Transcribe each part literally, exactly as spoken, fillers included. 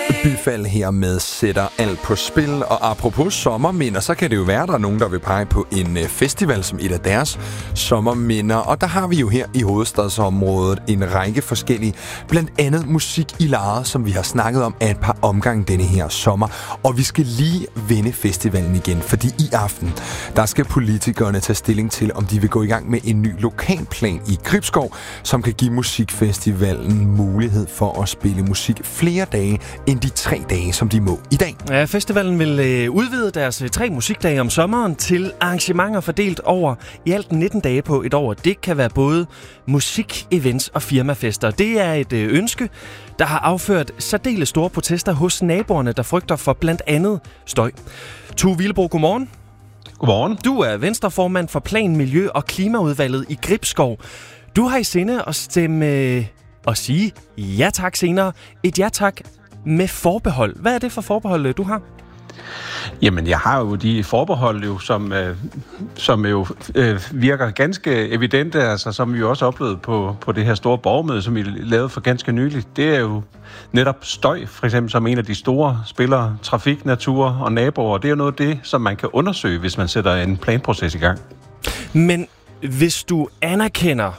Byfald her med sætter alt på spil. Og apropos sommerminder, så kan det jo være, der er nogen, der vil pege på en festival som et af deres sommerminder. Og der har vi jo her i hovedstadsområdet en række forskellige, blandt andet Musik i Lejet, som vi har snakket om af et par omgange denne her sommer. Og vi skal lige vende festivalen igen, fordi i aften, der skal politikerne tage stilling til, om de vil gå i gang med en ny lokalplan i Gribskov, som kan give musikfestivalen mulighed for at spille musik flere dage end de tre dage, som de må i dag. Ja, festivalen vil øh, udvide deres øh, tre musikdage om sommeren til arrangementer fordelt over i alt nitten dage på et år. Det kan være både musik, events og firmafester. Det er et øh, ønske, der har afført særdeles store protester hos naboerne, der frygter for blandt andet støj. Tue Vilebro, godmorgen. Godmorgen. Du er venstreformand for Plan, Miljø og Klimaudvalget i Gribskov. Du har i sinde at stemme øh, og sige ja tak senere. Et ja tak med forbehold. Hvad er det for forbehold, du har? Jamen, jeg har jo de forbehold, jo, som, øh, som jo øh, virker ganske evidente, altså som vi jo også oplevede på, på det her store borgermøde, som vi lavede for ganske nyligt. Det er jo netop støj, for eksempel som en af de store spillere, trafik, natur og naboer. Det er jo noget af det, som man kan undersøge, hvis man sætter en planproces i gang. Men hvis du anerkender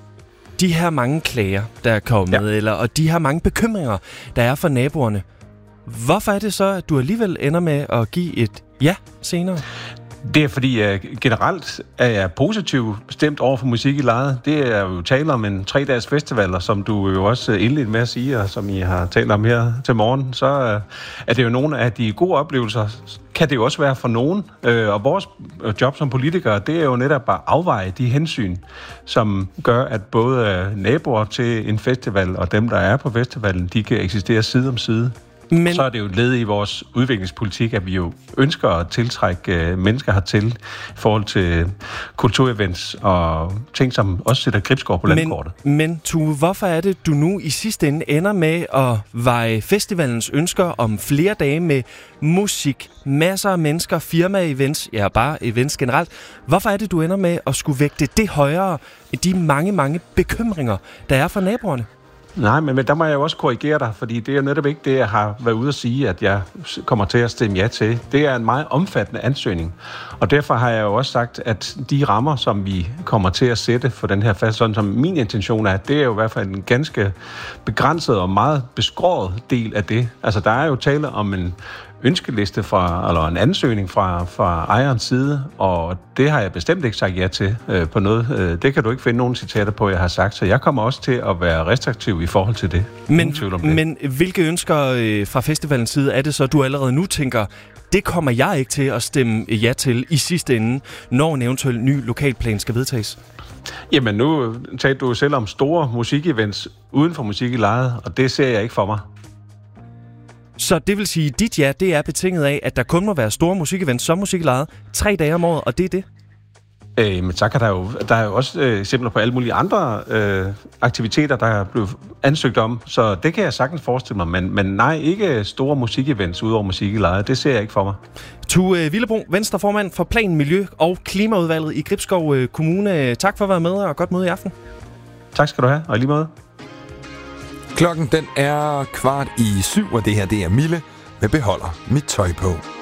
de her mange klager, der er kommet, ja. eller, og de her mange bekymringer, der er for naboerne, hvorfor er det så, at du alligevel ender med at give et ja senere? Det er fordi, jeg generelt er jeg positivt stemt over for Musik i Lejet. Det er jo tale om en tre-dages festival, som du jo også indledte med at sige, og som I har talt om her til morgen, så er det jo nogle af de gode oplevelser, kan det jo også være for nogen. Og vores job som politikere, det er jo netop at afveje de hensyn, som gør, at både naboer til en festival og dem, der er på festivalen, de kan eksistere side om side. Men så er det jo et led i vores udviklingspolitik, at vi jo ønsker at tiltrække mennesker hertil i forhold til kulturevents og ting, som også sætter Gribskov på landkortet. Men, men Tue, hvorfor er det, du nu i sidste ende ender med at veje festivalens ønsker om flere dage med musik, masser af mennesker, firma-events, ja bare events generelt. Hvorfor er det, du ender med at skulle vægte det højere end de mange, mange bekymringer, der er for naboerne? Nej, men, men der må jeg jo også korrigere dig, fordi det er netop ikke det, jeg har været ude at sige, at jeg kommer til at stemme ja til. Det er en meget omfattende ansøgning, og derfor har jeg jo også sagt, at de rammer, som vi kommer til at sætte for den her fast, sådan som min intention er, det er jo i hvert fald en ganske begrænset og meget beskåret del af det. Altså, der er jo tale om en ønskeliste fra, eller en ansøgning fra, fra ejerens side, og det har jeg bestemt ikke sagt ja til øh, på noget. Øh, det kan du ikke finde nogen citater på, jeg har sagt, så jeg kommer også til at være restriktiv i forhold til det. Men, det. men hvilke ønsker øh, fra festivalens side er det så, du allerede nu tænker, det kommer jeg ikke til at stemme ja til i sidste ende, når en eventuel ny lokalplan skal vedtages? Jamen, nu talte du selv om store musikevents uden for Musik i Lejet, og det ser jeg ikke for mig. Så det vil sige, at dit ja, det er betinget af, at der kun må være store musikevents som Musik i Lejet tre dage om året, og det er det? Øh, men så kan der jo, der er jo også øh, eksempler på alle mulige andre øh, aktiviteter, der er blevet ansøgt om, så det kan jeg sagtens forestille mig, men, men nej, ikke store musikevents ud over Musik i Lejet, det ser jeg ikke for mig. Tue Vilebro, venstreformand for Plan, Miljø og Klimaudvalget i Gribskov Kommune. Tak for at være med, og godt møde i aften. Tak skal du have, og i lige måde. Klokken den er kvart i syv, og det her det er Mille med Beholder mit tøj på.